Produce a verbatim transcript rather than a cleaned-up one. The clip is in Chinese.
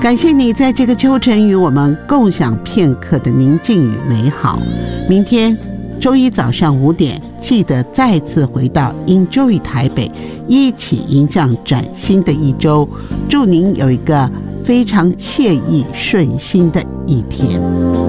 感谢你在这个秋晨与我们共享片刻的宁静与美好。明天周一早上五点，记得再次回到 Enjoy 台北，一起迎向崭新的一周。祝您有一个非常惬意顺心的一天。